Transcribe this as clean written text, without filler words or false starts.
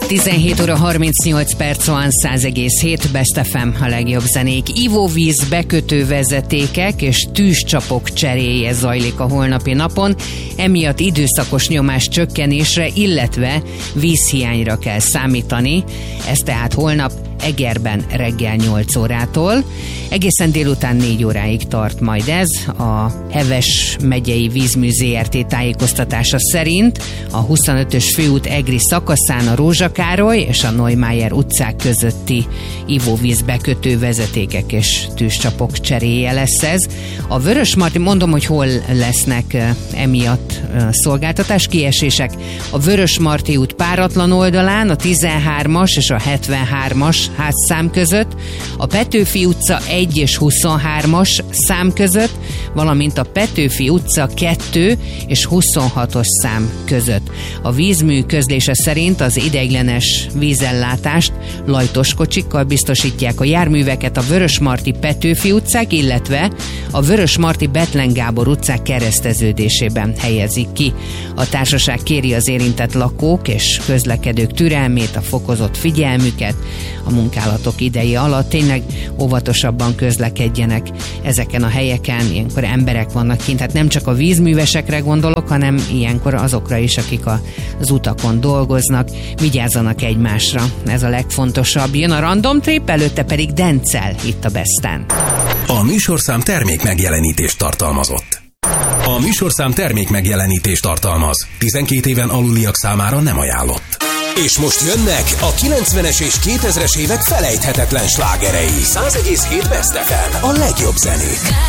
17 óra 38 perc van, 100,7 Best FM a legjobb zenék. Ivóvíz bekötő vezetékek és tűzcsapok cseréje zajlik a holnapi napon, emiatt időszakos nyomás csökkenésre, illetve vízhiányra kell számítani. Ez tehát holnap Egerben reggel 8 órától. Egészen délután 4 óráig tart majd ez. A Heves megyei vízmű ZRT tájékoztatása szerint a 25-ös főút egri szakaszán a Rózsa Károly és a Neumayer utcák közötti ivóvíz bekötő vezetékek és tűzcsapok cseréje lesz ez. A Vörösmarty, mondom, hogy hol lesznek emiatt szolgáltatás kiesések. A Vörösmarty út páratlan oldalán, a 13-as és a 73-as házszám között, a Petőfi utca 1 és 23-as szám között, valamint a Petőfi utca 2 és 26-os szám között. A vízmű közlése szerint az ideiglenes vízellátást lajtos kocsikkal biztosítják. A járműveket a Vörösmarty Petőfi utcák, illetve a Vörösmarty Bethlen Gábor utcák kereszteződésében helyezik ki. A társaság kéri az érintett lakók és közlekedők türelmét, a fokozott figyelmüket a munkálatok ideje alatt. Tényleg óvatosabban közlekedjenek ezeken a helyeken, ilyenkor emberek vannak kint, tehát nem csak a vízművesekre gondolok, hanem ilyenkor azokra is, akik az utakon dolgoznak, vigyázzanak egymásra. Ez a legfontosabb. Jön a Random Trip, előtte pedig Denccel itt a Besten. A műsorszám termék megjelenítést tartalmazott. A műsorszám termék megjelenítést tartalmaz. 12 éven aluliak számára nem ajánlott. És most jönnek a 90-es és 2000-es évek felejthetetlen slágerei. 100,7 Best FM, a legjobb zenék.